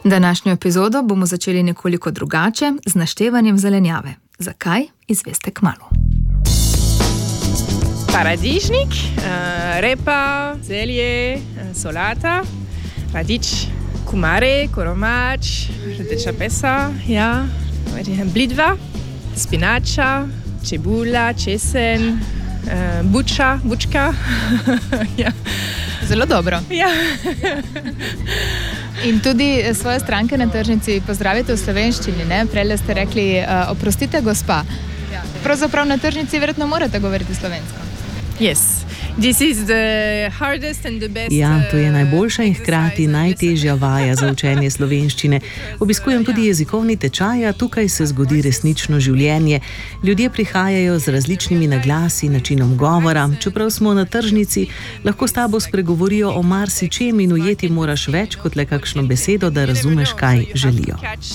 Današnjo epizodo bomo začeli nekoliko drugače, z naštevanjem zelenjave. Zakaj? Izveste kmalu. Paradižnik, repa, zelje, solata, radič, kumare, koromač, rdeča pesa, blitva, spinača, čebula, česen, bučka. Zelo dobro. Ja. In tudi svoje stranke na tržnici pozdravite v slovenščini, ne? Prejle ste rekli, oprostite gospa. Pravzaprav na tržnici verjetno morate govoriti slovensko. Yes. This is the hardest and the best. Ja, to je najboljša in hkrati najtežja vaja za učenje slovenščine. Obiskujem tudi jezikovni tečaj, a tukaj se zgodi resnično življenje. Ljudje prihajajo z različnimi naglasi, načinom govora. Čeprav smo na tržnici, lahko s tabo spregovorijo o marsičem in ujeti moraš več kot le kakšno besedo, da razumeš, kaj želijo.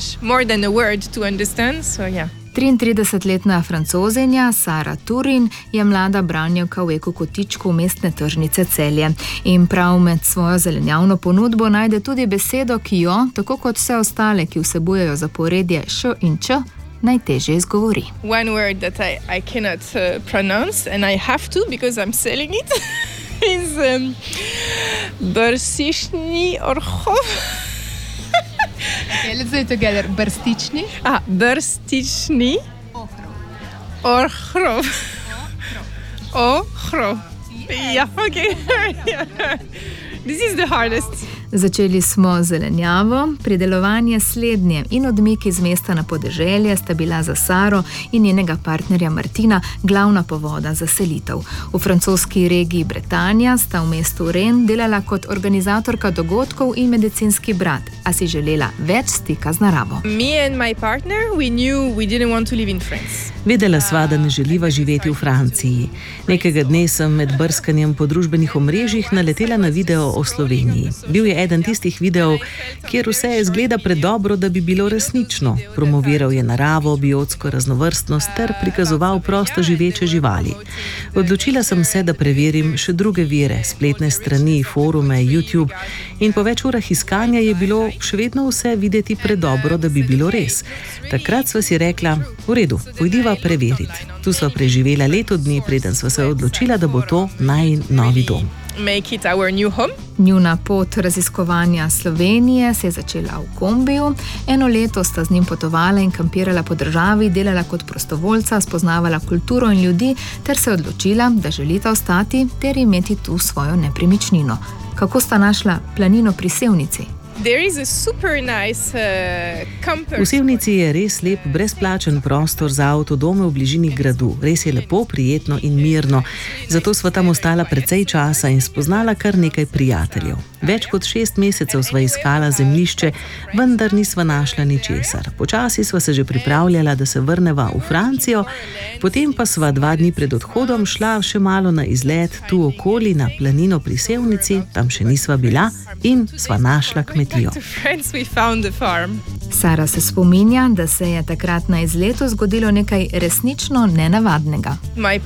33-letna Francozenja Sara Turin je mlada branjevka v ekokotičku mestne tržnice Celje. In prav med svojo zelenjavno ponudbo najde tudi besedo, ki jo, tako kot vse ostale, ki vsebujejo zaporedje š in č, najtežje izgovori. One word that I cannot pronounce and I have to because I'm selling it is brstični orhov. Okay, let's do it together. Brstični. Brstični. Orhrov. Orhrov. Ja, okay. This is the hardest. Začeli smo zelenjavo, pridelovanje slednje in odmik iz mesta na podeželje sta bila za Saro in njenega partnerja Martina glavna povoda za selitev. V francoski regiji Bretanja sta v mestu Rennes delala kot organizatorka dogodkov in medicinski brat, a si želela več stika z naravo. Me and my partner, we knew we didn't want to live in France. Vedela sva, da ne želiva živeti v Franciji. Nekega dne sem med brskanjem po družbenih omrežjih naletela na video o Sloveniji. Bil je eden tistih videov, kjer vse izgleda predobro, da bi bilo resnično. Promoviral je naravo, biotsko raznovrstnost ter prikazoval prosto živeče živali. Odločila sem se, da preverim še druge vire, spletne strani, forume, YouTube, in po več urah iskanja je bilo še vedno vse videti predobro, da bi bilo res. Takrat sva si rekla, v redu, pojdiva preveriti. Tu sva preživela leto dni, preden sva se odločila, da bo to najin novi dom. Make it our new home. Njuna pot raziskovanja Slovenije se je začela v kombiju. 1 leto sta z njim potovala in kampirala po državi, delala kot prostovoljca, spoznavala kulturo in ljudi ter se odločila, da želita ostati ter imeti tu svojo nepremičnino. Kako sta našla planino pri Sevnici? V Sevnici je res lep brezplačen prostor za avtodome v bližini gradu. Res je lepo, prijetno in mirno. Zato sva tam ostala precej časa in spoznala kar nekaj prijateljev. Več kot 6 mesecev sva iskala zemljišče, vendar nisva našla ničesar. Počasi sva se že pripravljala, da se vrneva v Francijo, potem pa sva 2 dni pred odhodom šla še malo na izlet tu okoli na planino pri Sevnici, tam še nisva bila in sva našla kmetijo. Sara se spominja, da se je takrat na izletu zgodilo nekaj resnično nenavadnega.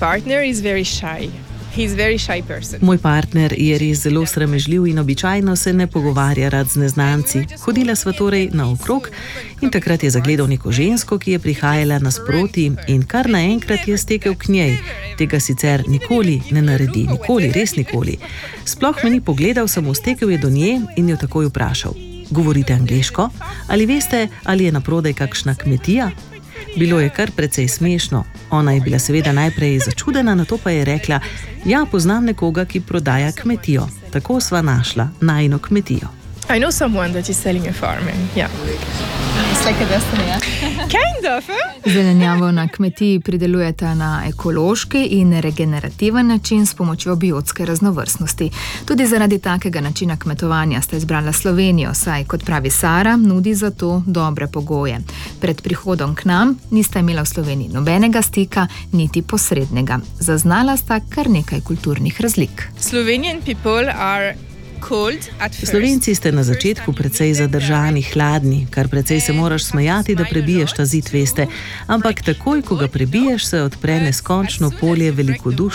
Moj partner je res zelo sramežljiv in običajno se ne pogovarja rad z neznanci. Hodila sva torej naokrog in takrat je zagledal neko žensko, ki je prihajala nasproti in kar naenkrat je stekel k njej. Tega sicer nikoli ne naredi, nikoli, res nikoli. Sploh me ni pogledal, samo stekel je do nje in jo takoj vprašal. Govorite angleško? Ali veste, ali je naprodaj kakšna kmetija? Bilo je kar precej smešno. Ona je bila seveda najprej začudena, nato pa je rekla, ja, poznam nekoga, ki prodaja kmetijo. Tako sva našla najino kmetijo. I know someone that is selling a farm. Yeah. It's like a destiny, yeah? Kind of, Zelenjavo na kmetiji pridelujete na ekološki in regenerativen način s pomočjo biotske raznovrstnosti. Tudi zaradi takega načina kmetovanja ste izbrala Slovenijo, saj, kot pravi Sara, nudi za to dobre pogoje. Pred prihodom k nam nista imela v Sloveniji nobenega stika, niti posrednega. Zaznala sta kar nekaj kulturnih razlik. Slovenian people are Slovenci ste na začetku precej zadržani, hladni, kar precej se moraš smejati, da prebiješ ta zid, veste. Ampak takoj, ko ga prebiješ, se odpre neskončno polje velikodušnosti.